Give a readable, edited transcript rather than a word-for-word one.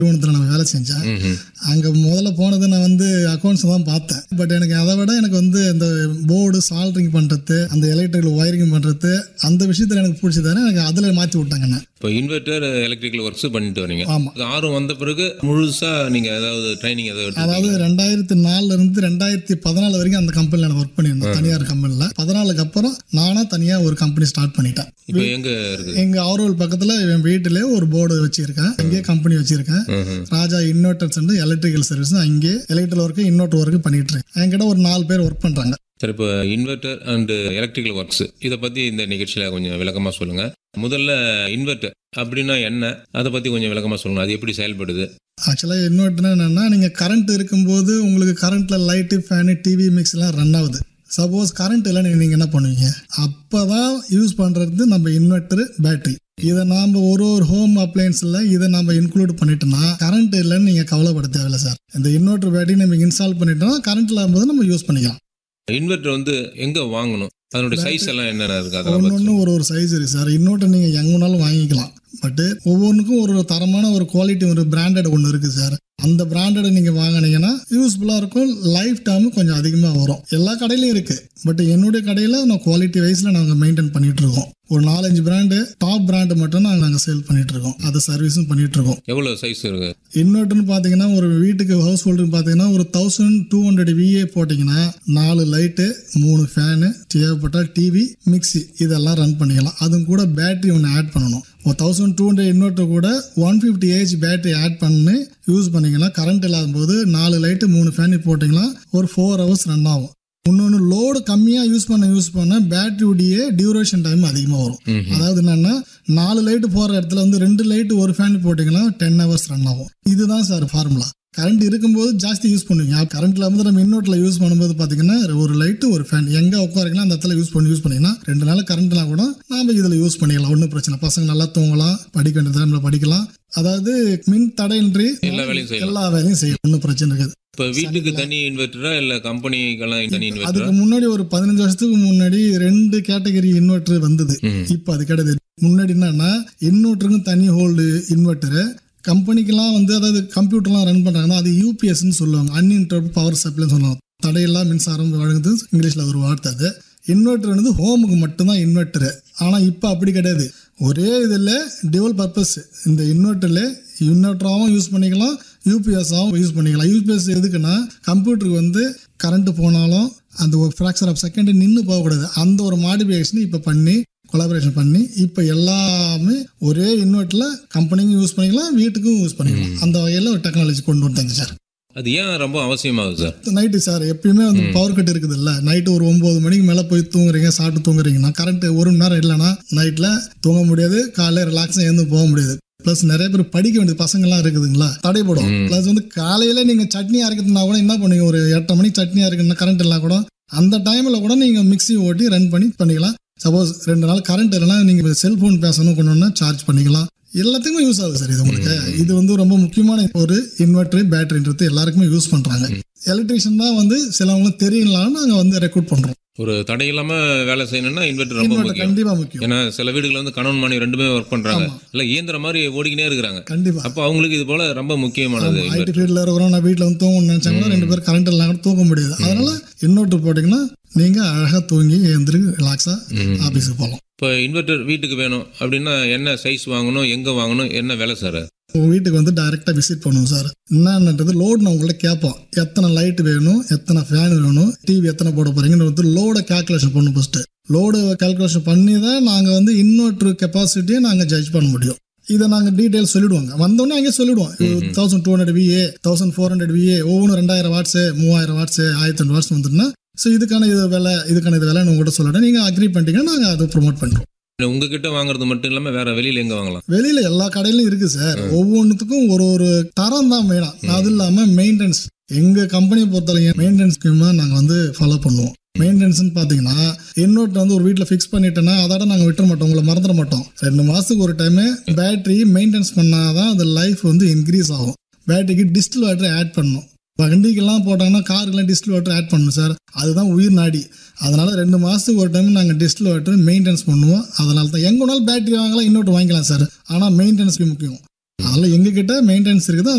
நிறுவனத்தில் நான் வேலை செஞ்சேன். அங்கே முதல்ல போனது நான் வந்து அக்கௌண்ட்ஸ் தான் பார்த்தேன். பட் எனக்கு அதை விட எனக்கு வந்து இந்த போர்டு சால்ட்ரிங் பண்ணுறது, அந்த எலக்ட்ரிக்கல் ஒயரிங் பண்ணுறது, அந்த விஷயத்தில் எனக்கு பிடிச்சதானே எனக்கு அதில் மாற்றி விட்டாங்கண்ணா. இப்போ இன்வெர்டர் எலக்ட்ரிக்கல் ஒர்க்ஸ் பண்ணிட்டு வரீங்க. ஆமாம். ஆர்வம் வந்த பிறகு முழுசாக நீங்கள் ஏதாவது ட்ரைனிங் அதாவது 2004 2014 வரைக்கும் அந்த கம்பெனியில் நான் ஒர்க் பண்ணியிருந்தேன், தனியார் கம்பெனியில். 14க்கு அப்புறம் நானாக தனியாக ஒரு கம்பெனி ஸ்டார்ட் பண்ணிட்டேன். இப்போ எங்கே இருக்குது? எங்கள் ஆரோவில் பக்கத்தில் என் வீட்டிலே ஒரு போர்டு வச்சுருக்கேன், அங்கேயே கம்பெனி வச்சுருக்கேன். ராஜா இன்வெர்டர்ஸ் அண்ட் எலக்ட்ரிக்கல் சர்வீஸ். அங்கே எலக்ட்ரிக்கல் ஒர்க்கு இன்வெர்டர் ஒர்க்கு பண்ணிட்டு இருக்கேன். என்கிட்ட ஒரு 4 பேர் ஒர்க் பண்ணுறாங்க. சரி, இப்போ இன்வெர்டர் அண்ட் எலக்ட்ரிக்கல் ஒர்க்ஸ் இதை பற்றி இந்த நிகழ்ச்சியில் கொஞ்சம் விளக்கமாக சொல்லுங்கள். முதல்ல இன்வெர்டர் அப்படின்னா என்ன, அதை பற்றி கொஞ்சம் விளக்கமாக சொல்லுங்கள். அது எப்படி செயல்படுது? ஆக்சுவலாக இன்வெர்டர்னா என்னென்னா, நீங்கள் கரண்ட் இருக்கும்போது உங்களுக்கு கரண்ட்டில் லைட்டு, ஃபேனு, டிவி, மிக்ஸ்லாம் ரன் ஆகுது. சப்போஸ் கரண்ட் இல்லைன்னு நீங்கள் என்ன பண்ணுவீங்க? அப்போ தான் யூஸ் பண்ணுறது நம்ம இன்வெர்டர், பேட்டரி. இதை நாம் ஒரு ஹோம் அப்ளையன்ஸில் இதை நம்ம இன்க்ளூட் பண்ணிட்டோம்னா கரண்ட் இல்லைன்னு நீங்கள் கவலைப்பட தேவையில்லை சார். இந்த இன்வெர்டர் பேட்டரி நம்ம இன்ஸ்டால் பண்ணிட்டோம்னா கரண்ட் இல்லாமல் நம்ம யூஸ் பண்ணிக்கலாம். இன்வெர்டர் வந்து எங்கே வாங்கணும்? அதனுடைய சைஸ் எல்லாம் என்னென்ன இருக்குது? ஒன்று ஒரு சைஸ் இருக்குது சார். இன்வெர்டர் நீங்கள் எங்கேனாலும் வாங்கிக்கலாம். பட்டு ஒவ்வொன்றுக்கும் ஒரு தரமான ஒரு குவாலிட்டி, ஒரு பிராண்டட் ஒன்று இருக்குது சார். அந்த பிராண்டடை நீங்கள் வாங்கினீங்கன்னா யூஸ்ஃபுல்லாக இருக்கும். லைஃப் டைமு கொஞ்சம் அதிகமாக வரும். எல்லா கடையிலையும் இருக்குது. பட் என்னுடைய கடையில் நான் குவாலிட்டி வைஸில் நாங்கள் மெயின்டைன் பண்ணிகிட்டு இருக்கோம். ஒரு 4-5 பிராண்டு, டாப் பிராண்டு மட்டும் நாங்கள் சேல் பண்ணிட்டு இருக்கோம். அது சர்வீஸும் பண்ணிட்டு இருக்கோம். எவ்வளோ சைஸ் இருக்கு இன்வெர்டர்னு பார்த்தீங்கன்னா, ஒரு வீட்டுக்கு ஹவுஸ் ஹோல்டுன்னு பார்த்தீங்கன்னா ஒரு 1200 VA போட்டிங்கன்னா 4 லைட்டு, 3 ஃபேனு, தேவைப்பட்டால் டிவி, மிக்சி இதெல்லாம் ரன் பண்ணிக்கலாம். அதுவும் கூட பேட்டரி ஒன்று ஆட் பண்ணணும். ஒரு 1200 இன்வெர்டர் கூட 150Ah பேட்டரி ஆட் பண்ணி யூஸ் பண்ணிங்கன்னா கரண்ட் இல்லாத போது 4 லைட்டு, 3 ஃபேனு போட்டிங்கன்னா ஒரு 4 hours ரன் ஆகும். இன்னொன்று, லோடு கம்மியாக யூஸ் பண்ண பேட்டரியுடைய டியூரேஷன் டைம் அதிகமாக வரும். அதாவது என்னென்னா, 4 லைட்டு போகிற இடத்துல வந்து 2 லைட்டு, 1 ஃபேன் போட்டிங்கன்னா 10 hours ரன் ஆகும். இதுதான் சார் ஃபார்முலா. கரண்ட் இருக்கும்போது ஜாஸ்தி யூஸ் பண்ணுவீங்க. கரண்ட்டில் வந்து நம்ம இன்வெர்ட்டரில் யூஸ் பண்ணும்போது பார்த்தீங்கன்னா 1 லைட்டு, 1 ஃபேன் எங்கே உட்காரிக்கலாம் அந்த இடத்துல யூஸ் பண்ணிங்கன்னா 2 நாள் கரண்ட்லாம் கூட நாம் இதில் யூஸ் பண்ணிக்கலாம். ஒன்றும் பிரச்சனை. பசங்க நல்லா தூங்கலாம், படிக்க வேண்டிய டைமில் படிக்கலாம். அதாவது மின் தடையின்றி எல்லா வேலையும் செய்யலாம். ஒன்றும் பிரச்சனை இருக்காது. இப்போ வீட்டுக்கு தனி இன்வெர்டரா இல்லை கம்பெனிக்கெல்லாம் தனி இன்வெர்டரா? அதுக்கு முன்னாடி ஒரு 15 வருஷத்துக்கு முன்னாடி 2 கேட்டகரி இன்வெர்டர் வந்தது. இப்போ அது கிடையாது. முன்னாடி என்னன்னா, இன்வெர்டருக்கும் தனி ஹோல்டு இன்வெர்டரு, கம்பெனிக்கெல்லாம் வந்து அதாவது கம்ப்யூட்டர்லாம் ரன் பண்ணுறாங்கன்னா அது யூபிஎஸ்ன்னு சொல்லுவாங்க, அன்இன்டரப்ட் பவர் சப்ளைன்னு சொல்லுவாங்க. தடையெல்லாம் மின்சாரம் வழங்குது, இங்கிலீஷில் ஒரு வார்த்தை. அது இன்வெர்டர் வந்து ஹோமுக்கு மட்டும்தான் இன்வெர்டரு. ஆனால் இப்போ அப்படி கிடையாது. ஒரே இதில் டியூவல் பர்பஸ். இந்த இன்வெர்டரில் இன்வெர்டராகவும் யூஸ் பண்ணிக்கலாம், யூபிஎஸ்ஸாகவும் யூஸ் பண்ணிக்கலாம். யூபிஎஸ் எதுக்குன்னா, கம்ப்யூட்டருக்கு வந்து கரண்ட்டு போனாலும் அந்த ஒரு ஃப்ராக்சர் ஆஃப் செகண்ட் நின்று போகக்கூடாது. அந்த ஒரு மாடிஃபிகேஷன் இப்போ பண்ணி கொலாபரேஷன் பண்ணி இப்போ எல்லாமே ஒரே இன்வெர்ட்டரில் கம்பெனிக்கும் யூஸ் பண்ணிக்கலாம், வீட்டுக்கும் யூஸ் பண்ணிக்கலாம். அந்த வகையில் ஒரு டெக்னாலஜி கொண்டு வந்தாங்க சார். அது ஏன் ரொம்ப அவசியமாகுது சார்? நைட்டு சார் எப்பயுமே வந்து பவர் கட் இருக்குது இல்லை. நைட்டு ஒரு 9 மணிக்கு மேலே போய் தூங்குறீங்க, சாப்பிட்டு தூங்குறீங்கன்னா கரண்ட் 1 மணி நேரம் இல்லைன்னா நைட்டில் தூங்க முடியாது, காலையில் ரிலாக்ஸாக எழுந்து போக முடியாது. ப்ளஸ் நிறைய பேர் படிக்க வேண்டியது பசங்கள்லாம் இருக்குதுங்களா, தடைப்படும். ப்ளஸ் வந்து காலையில் நீங்கள் சட்னி அரைக்கிறதுனா கூட என்ன பண்ணுவீங்க, ஒரு 8 மணிக்கு சட்னி அரைக்கணும்னா கரண்ட் இல்லை கூட அந்த டைமில் கூட நீங்கள் மிக்ஸி ஓட்டி ரன் பண்ணிக்கலாம். சப்போஸ் 2 நாள் கரண்ட் இல்லைன்னா நீங்கள் செல்ஃபோன் பேசணும் கொண்டு சார்ஜ் பண்ணிக்கலாம். எல்லாத்துக்குமே யூஸ் ஆகுது சார் இது உங்களுக்கு. இது வந்து ரொம்ப முக்கியமான ஒரு இன்வெர்டர், பேட்டரின்றது எல்லாருக்குமே யூஸ் பண்ணுறாங்க. எலக்ட்ரிஷியன் தான் வந்து சிலவங்களும் தெரியலான்னு நாங்கள் வந்து ரெக்ரூட் பண்ணுறோம். ஒரு தடை இல்லாம வேலை செய்யணும்னா இன்வெர்டர் ரொம்ப முக்கியம். கண்டிப்பா முக்கியம். ஏன்னா சில வீடுகள் வந்து கணவன் மனைவி 2 பேரும் ஒர்க் பண்றாங்க, இல்ல இயந்திர மாதிரி ஓடிக்கினே இருக்கிறாங்க. கண்டிப்பா. அப்போ அவங்களுக்கு இது போல ரொம்ப முக்கியமானது. ஐடி ஃபீல்ட்ல இருக்கிறோம், நான் வீட்டில் வந்து தூங்கணும்னு நினைச்சாங்கன்னா 2 பேர் கரண்ட் எல்லாம் கூட தூங்க முடியாது. அதனால இன்வெர்டர் போட்டிங்கன்னா நீங்க அழகா தூங்கி எழுந்திரு ரிலாக்ஸா ஆபீஸுக்கு போகலாம். இப்போ இன்வெர்டர் வீட்டுக்கு வேணும் அப்படின்னா என்ன சைஸ் வாங்கணும், எங்க வாங்கணும், என்ன வேலை சார்? உங்கள் வீட்டுக்கு வந்து டைரெக்டாக விசிட் பண்ணுவோம் சார். என்னன்றது லோடு நான் உங்கள்கிட்ட கேட்போம். எத்தனை லைட் வேணும், எத்தனை ஃபேன் வேணும், டிவி எத்தனை போட போகிறீங்கன்னு வந்து லோடை கால்குலேஷன் பண்ணணும். ஃபஸ்ட்டு லோடு கால்குலேஷன் பண்ணி தான் நாங்கள் வந்து இன்வெர்டர் கெப்பாசிட்டியை நாங்கள் ஜட்ஜ் பண்ண முடியும். இதை நாங்கள் டீட்டெயில் சொல்லிவிடுவாங்க. வந்தோடனே அங்கே சொல்லிவிடுவோம். 1200 VA, 1400 VA, ஒவ்வொன்றும் 2000 வாட்ஸு, 3000 வாட்ஸு, 1200 வாட்ஸ் வந்துட்டுனா ஸோ இதுக்கான இது வேலை உங்கள்கிட்ட சொல்லிட்டேன். நீங்கள் அக்ரி பண்ணிட்டீங்கன்னா நாங்கள் அதை ப்ரொமோட் பண்ணுறோம். உங்ககிட்ட வாங்குறது மட்டும் இல்லாம வேற வெளியில எங்க வாங்கலாம்? வெளியில எல்லா கடையிலும் இருக்கு சார். ஒவ்வொன்றுத்துக்கும் ஒரு தரம் தான் வேணும். அது இல்லாம மெயின்டெனன்ஸ் எங்க கம்பெனியை பொறுத்தவரைக்கும் மெயின்டெனன்ஸ் ஸ்கீமா நாங்க வந்து ஃபாலோ பண்ணுவோம். மெயின்டெனன்ஸ் பாத்தீங்கன்னா இன்வெர்டர் வந்து ஒரு வீட்டுல ஃபிக்ஸ் பண்ணிட்டேன்னா அதோட நாங்க விட்டுற மாட்டோம், உங்களை மறந்துட மாட்டோம். 2 மாசத்துக்கு ஒரு டைம் பேட்டரி மெயின்டெனன்ஸ் பண்ணாதான் அது லைஃப் வந்து இன்க்ரீஸ் ஆகும். பேட்டரிக்கு டிஸ்டில் வாட்டர் ஆட் பண்ணணும். வண்டிக்கெல்லாம் போட்டாங்கன்னா காருக்கெல்லாம் டிஸ்டில் வாட்டர் ஆட் பண்ணணும் சார். அதுதான் உயிர் நாடி. அதனால 2 மாசத்துக்கு ஒரு டைம் நாங்கள் டிஸ்டில் வாட்டர் மெயின்டெனன்ஸ் பண்ணுவோம். அதனால தான் எங்கனாலும் பேட்டரி வாங்கலாம், இன்வெர்டர் வாங்கிக்கலாம் சார். ஆனால் மெயின்டெனன்ஸ்க்கு முக்கியம். அதெல்லாம் எங்ககிட்ட மெயின்டெனன்ஸ் இருக்குது.